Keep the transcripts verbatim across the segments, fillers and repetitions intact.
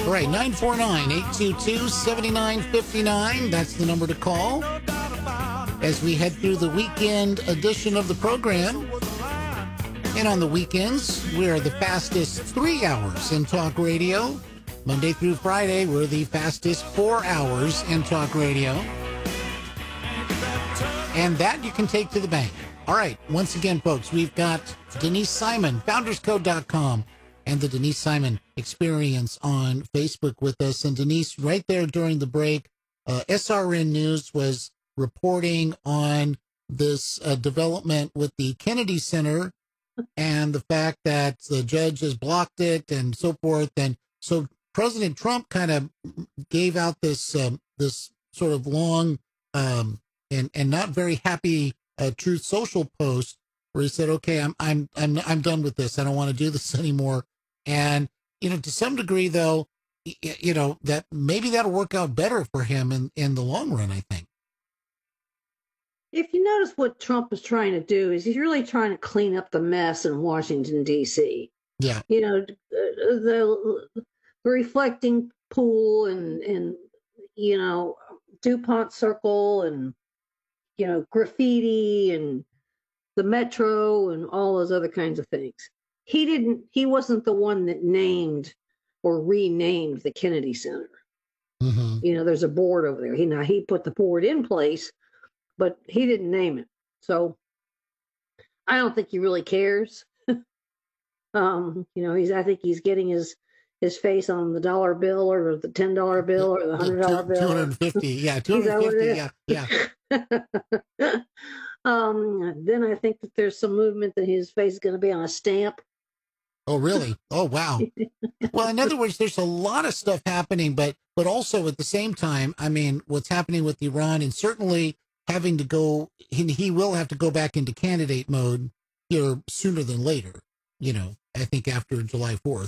All right, nine four nine, eight two two, seven nine five nine. That's the number to call as we head through the weekend edition of the program. And on the weekends, we're the fastest three hours in talk radio. Monday through Friday, we're the fastest four hours in talk radio. And that you can take to the bank. All right, once again, folks, we've got Denise Simon, founders code dot com, and the Denise Simon Experience on Facebook with us. And Denise, right there during the break, uh, S R N News was reporting on this uh, development with the Kennedy Center and the fact that the judge has blocked it and so forth. And so President Trump kind of gave out this um, this sort of long um, and and not very happy uh, Truth Social post where he said, "Okay, I'm I'm I'm I'm done with this. I don't want to do this anymore." And you know, to some degree, though, y- you know that maybe that'll work out better for him in in the long run. I think. If you notice what Trump is trying to do is he's really trying to clean up the mess in Washington, D C. Yeah. You know, the, the reflecting pool and, and, you know, DuPont Circle and, you know, graffiti and the metro and all those other kinds of things. He didn't, he wasn't the one that named or renamed the Kennedy Center. Mm-hmm. You know, there's a board over there. He, now he put the board in place, but he didn't name it. So I don't think he really cares. um, you know, he's I think he's getting his his face on the dollar bill or the ten dollar bill or the hundred dollar bill. Two hundred fifty, yeah, two hundred fifty, yeah, yeah. um, then I think that there's some movement that his face is going to be on a stamp. Oh, really? Oh, wow. Well, in other words, there's a lot of stuff happening, but but also at the same time, I mean, what's happening with Iran and certainly having to go, he, he will have to go back into candidate mode here sooner than later, you know, I think after July fourth.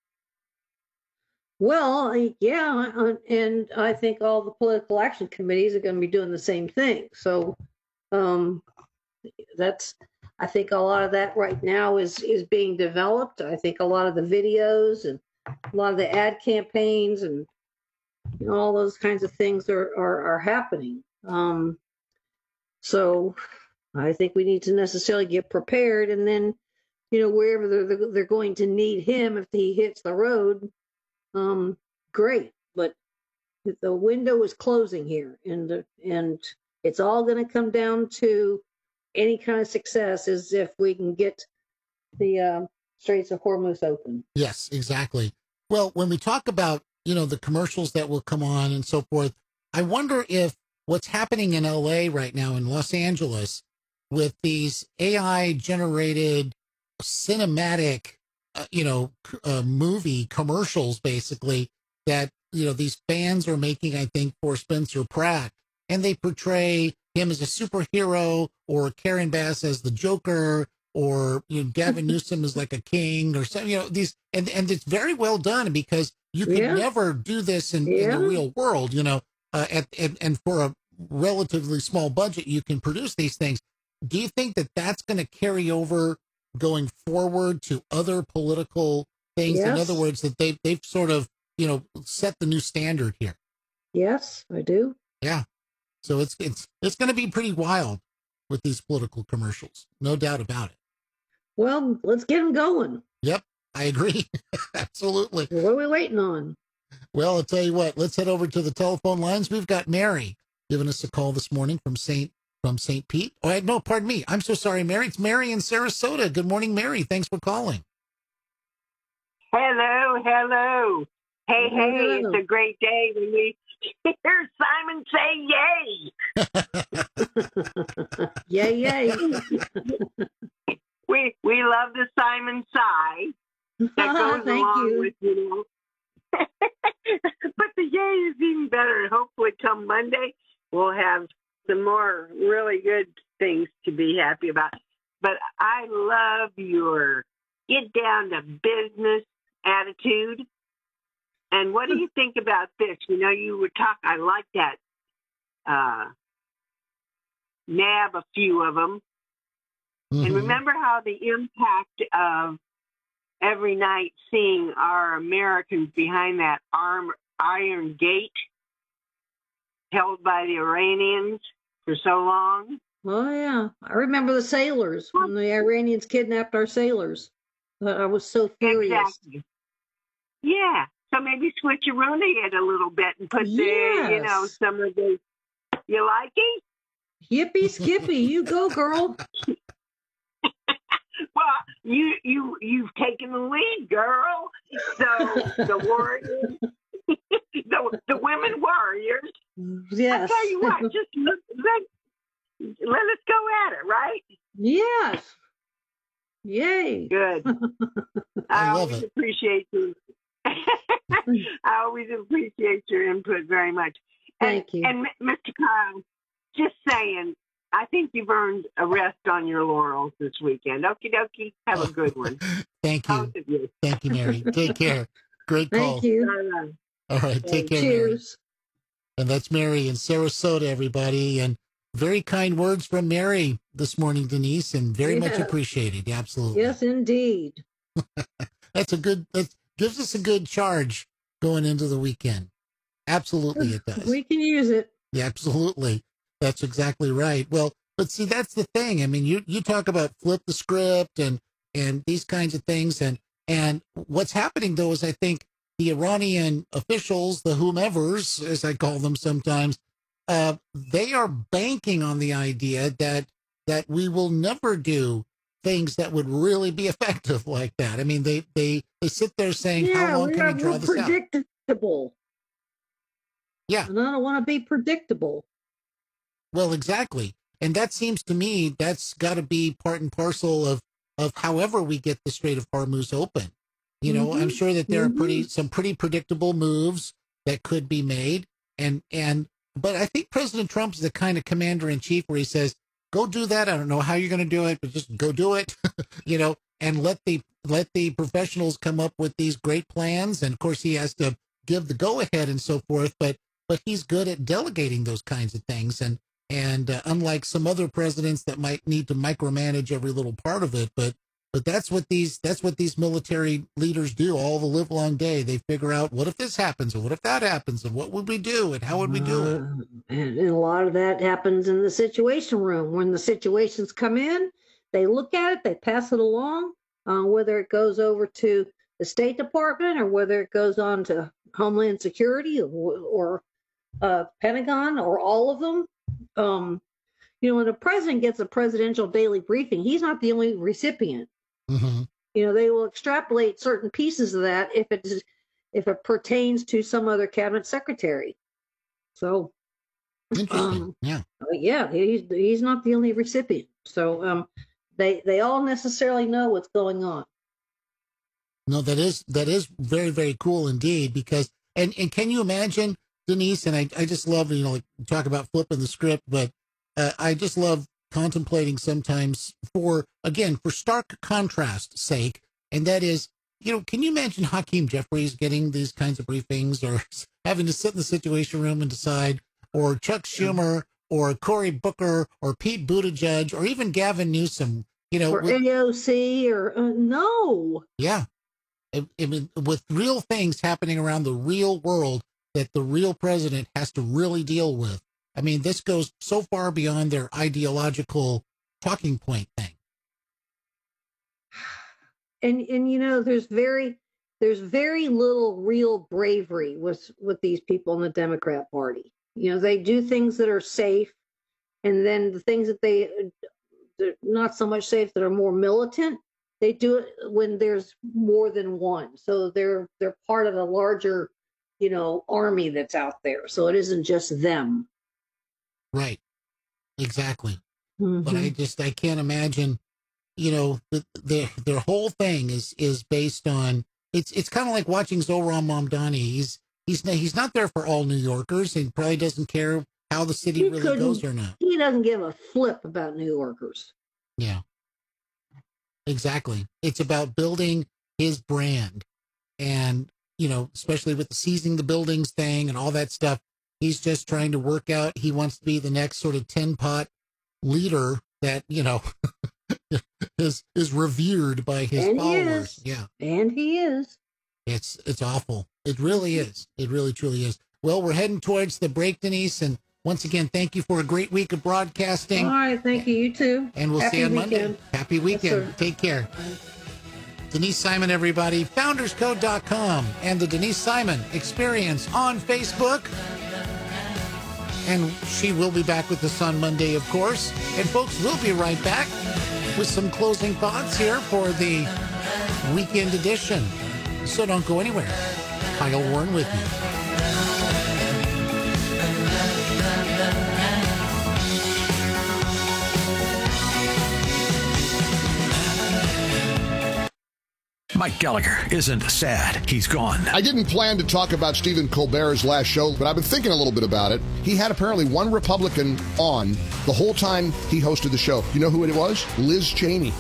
Well, yeah, and I think all the political action committees are going to be doing the same thing. So um, that's, I think a lot of that right now is, is being developed. I think a lot of the videos and a lot of the ad campaigns and you know, all those kinds of things are, are, are happening. Um, So I think we need to necessarily get prepared, and then, you know, wherever they're, they're going to need him if he hits the road, um, great. But the window is closing here, and and it's all going to come down to any kind of success is if we can get the uh, Straits of Hormuz open. Yes, exactly. Well, when we talk about, you know, the commercials that will come on and so forth, I wonder if what's happening in L A right now in Los Angeles with these A I generated cinematic, uh, you know, uh, movie commercials, basically that, you know, these fans are making, I think, for Spencer Pratt, and they portray him as a superhero or Karen Bass as the Joker or, you know, Gavin Newsom is like a king or something, you know, these, and, and it's very well done because you could yeah. never do this in, yeah. in the real world, you know, uh, at, at, and for a relatively small budget, you can produce these things. Do you think that that's going to carry over going forward to other political things? Yes. In other words, that they've, they've sort of, you know, set the new standard here. Yes, I do. Yeah. So it's, it's, it's going to be pretty wild with these political commercials. No doubt about it. Well, let's get them going. Yep. I agree. Absolutely. What are we waiting on? Well, I'll tell you what, let's head over to the telephone lines. We've got Mary giving us a call this morning from Saint from Saint Pete. Oh, I, no, pardon me. I'm so sorry, Mary. It's Mary in Sarasota. Good morning, Mary. Thanks for calling. Hello, hello. Hey, hello. hey, it's a great day when we hear Simon say yay. Yay, yay. we we love the Simon sigh that goes Thank along you. with, you know. But the yay is even better. Hopefully come Monday, we'll have some more really good things to be happy about. But I love your get down to business attitude. And what do you think about this? You know, you were talking, I like that, uh, nab a few of them. Mm-hmm. And remember how the impact of every night seeing our Americans behind that arm, iron gate held by the Iranians for so long. Oh yeah, I remember the sailors when the Iranians kidnapped our sailors. Uh, I was so furious. Exactly. Yeah. So maybe switcheroony it a little bit and put the, you know, Yes. some of the, you like it? Yippee skippy, you go, girl. Well, you you you've taken the lead, girl. So the warriors, the the women warriors. Yes. I tell you what, just let, let let us go at it, right? Yes. Yay. Good. I I, love always it. appreciate you. I always appreciate your input very much. And, Thank you. And Mister Kyle, just saying, I think you've earned a rest on your laurels this weekend. Okie dokie. Have a good one. Thank you. Both of you. Thank you, Mary. Take care. Great call. Thank you. Bye-bye. All right. Take care, Mary. Cheers. And that's Mary in Sarasota, everybody. And very kind words from Mary this morning, Denise, and very much Yes. appreciated. Absolutely. Yes, indeed. That's a good, that gives us a good charge going into the weekend. Absolutely, it does. We can use it. Yeah, absolutely. That's exactly right. Well, but see, that's the thing. I mean, you, you talk about flip the script and, and these kinds of things. And, and what's happening though, is I think the Iranian officials, the whomevers, as I call them sometimes, uh, they are banking on the idea that, that we will never do things that would really be effective like that. I mean, they, they, they sit there saying, Yeah, how long we can are we draw we're this out? predictable. Yeah. And I don't want to be predictable. Well, exactly. And that seems to me that's got to be part and parcel of, of however we get the Strait of Hormuz open. You know, I'm Mhm. sure that there are pretty, Mhm. some pretty predictable moves that could be made. And, and, but I think President Trump's the kind of commander in chief where he says, go do that. I don't know how you're going to do it, but just go do it, you know, and let the, let the professionals come up with these great plans. And of course he has to give the go ahead and so forth, but, but he's good at delegating those kinds of things. And, and uh, unlike some other presidents that might need to micromanage every little part of it, but, but that's what these, that's what these military leaders do all the live long day. They figure out, what if this happens, or what if that happens, and what would we do, and how would we do it? Uh, and, and a lot of that happens in the situation room. When the situations come in, they look at it, they pass it along, uh, whether it goes over to the State Department or whether it goes on to Homeland Security or, or uh, Pentagon or all of them. Um, you know, when the president gets a presidential daily briefing, he's not the only recipient. Mm-hmm. You know, they will extrapolate certain pieces of that if it is, if it pertains to some other cabinet secretary. So, Interesting. um, Yeah. uh, yeah, he's he's not the only recipient. So, um, they they all necessarily know what's going on. No, that is, that is very, very cool indeed, because, and, and can you imagine, Denise, and I, I just love, you know, like talk about flipping the script, but uh, I just love contemplating sometimes for, again, for stark contrast sake. And that is, you know, can you imagine Hakeem Jeffries getting these kinds of briefings, or having to sit in the Situation Room and decide, or Chuck Schumer or Cory Booker or Pete Buttigieg or even Gavin Newsom, you know, Or with, A O C or uh, no. yeah. I, I mean, with real things happening around the real world that the real president has to really deal with. I mean, this goes so far beyond their ideological talking point thing. And and you know, there's very there's very little real bravery with with these people in the Democrat Party. You know, they do things that are safe, and then the things that they they're not so much safe that are more militant, they do it when there's more than one. So they're they're part of a larger, you know, army that's out there. So it isn't just them. Right. Exactly. Mhm. But I just, I can't imagine, you know, the, their, their whole thing is, is based on, it's, it's kind of like watching Zohran Mamdani. He's, he's, he's not there for all New Yorkers. He probably doesn't care how the city He really couldn't- goes or not. He doesn't give a flip about New Yorkers. Yeah, exactly. It's about building his brand, and, you know, especially with the seizing the buildings thing and all that stuff, he's just trying to work out. He wants to be the next sort of tin pot leader that, you know, is is revered by his And he followers. is. Yeah, And he is. it's it's awful. It really is. It really truly is. Well, we're heading towards the break, Denise, and once again, thank you for a great week of broadcasting. All right. Thank you. You too. And we'll Happy see you on weekend. Monday. Happy weekend. sir. Take care. Denise Simon, everybody. founders code dot com and the Denise Simon Experience on Facebook. And she will be back with us on Monday, of course. And folks, we'll be right back with some closing thoughts here for the weekend edition. So don't go anywhere. Kyle Warren with you. Mike Gallagher isn't sad. He's gone. I didn't plan to talk about Stephen Colbert's last show, but I've been thinking a little bit about it. He had apparently one Republican on the whole time he hosted the show. You know who it was? Liz Cheney.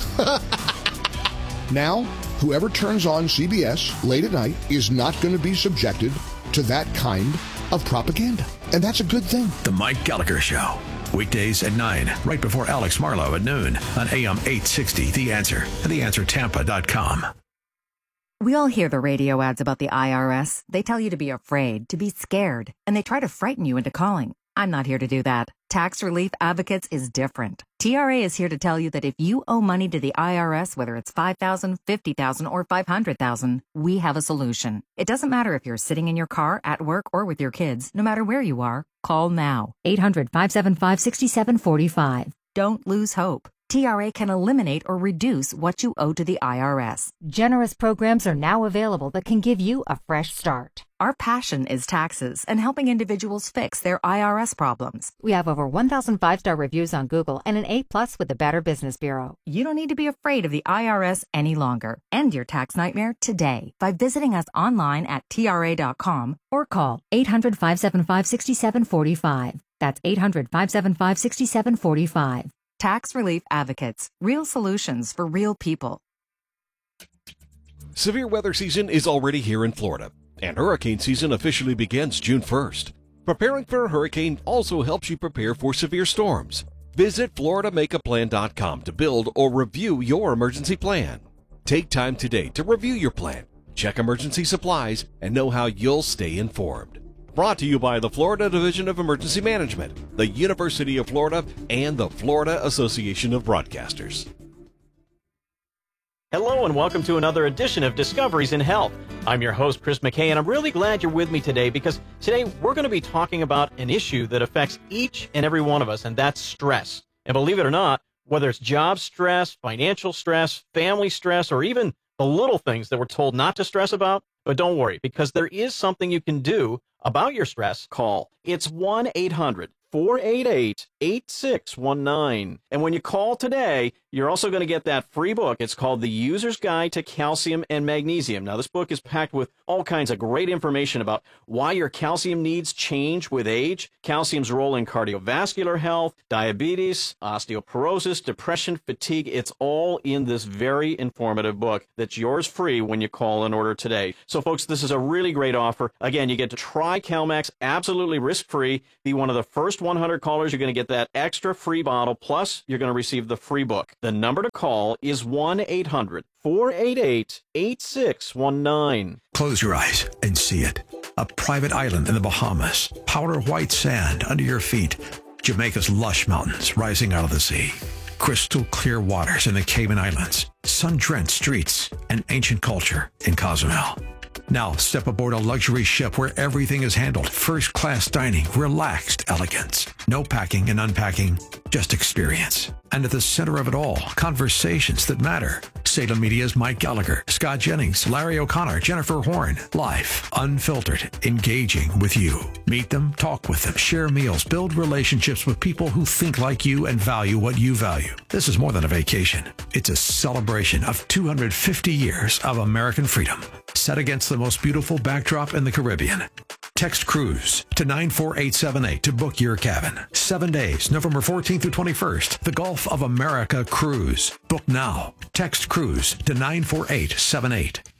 Now, whoever turns on C B S late at night is not going to be subjected to that kind of propaganda. And that's a good thing. The Mike Gallagher Show. Weekdays at nine, right before Alex Marlowe at noon on A M eight sixty, The Answer, and the answer tampa dot com. We all hear the radio ads about the I R S. They tell you to be afraid, to be scared, and they try to frighten you into calling. I'm not here to do that. Tax Relief Advocates is different. T R A is here to tell you that if you owe money to the I R S, whether it's five thousand dollars, fifty thousand dollars, or five hundred thousand dollars, we have a solution. It doesn't matter if you're sitting in your car, at work, or with your kids. No matter where you are, call now. eight hundred, five seven five, six seven four five. Don't lose hope. T R A can eliminate or reduce what you owe to the I R S. Generous programs are now available that can give you a fresh start. Our passion is taxes and helping individuals fix their I R S problems. We have over one thousand five-star reviews on Google and an A plus with the Better Business Bureau. You don't need to be afraid of the I R S any longer. End your tax nightmare today by visiting us online at T R A dot com Or call eight hundred, five seven five, six seven four five. That's eight hundred, five seven five, six seven four five. Tax Relief Advocates. Real solutions for real people. Severe weather season is already here in Florida, and hurricane season officially begins June first. Preparing for a hurricane also helps you prepare for severe storms. Visit Florida Make A Plan dot com to build or review your emergency plan. Take time today to review your plan, check emergency supplies, and know how you'll stay informed. Brought to you by the Florida Division of Emergency Management, the University of Florida, and the Florida Association of Broadcasters. Hello and welcome to another edition of Discoveries in Health. I'm your host, Chris McKay, and I'm really glad you're with me today because today we're going to be talking about an issue that affects each and every one of us, and that's stress. And believe it or not, whether it's job stress, financial stress, family stress, or even the little things that we're told not to stress about, but don't worry, because there is something you can do about your stress. Call. It's one eight hundred, four eight eight, eight six one nine. And when you call today, you're also going to get that free book. It's called The User's Guide to Calcium and Magnesium. Now, this book is packed with all kinds of great information about why your calcium needs change with age, calcium's role in cardiovascular health, diabetes, osteoporosis, depression, fatigue. It's all in this very informative book that's yours free when you call and order today. So, folks, this is a really great offer. Again, you get to try CalMax absolutely risk-free. Be one of the first one hundred callers. You're going to get that extra free bottle, plus you're going to receive the free book. The number to call is one eight hundred, four eight eight, eight six one nine. Close your eyes and see it. A private island in the Bahamas. Powder white sand under your feet. Jamaica's lush mountains rising out of the sea. Crystal clear waters in the Cayman Islands. Sun-drenched streets and ancient culture in Cozumel. Now step aboard a luxury ship where everything is handled. First-class dining, relaxed elegance. No packing and unpacking, just experience. And at the center of it all, conversations that matter. Salem Media's Mike Gallagher, Scott Jennings, Larry O'Connor, Jennifer Horn. Live, unfiltered, engaging with you. Meet them, talk with them, share meals, build relationships with people who think like you and value what you value. This is more than a vacation. It's a celebration of two hundred fifty years of American freedom, set against the most beautiful backdrop in the Caribbean. Text CRUISE to nine four eight seven eight to book your cabin. Seven days, November fourteenth through twenty-first. The Gulf of America Cruise. Book now. Text CRUISE to nine four eight seven eight.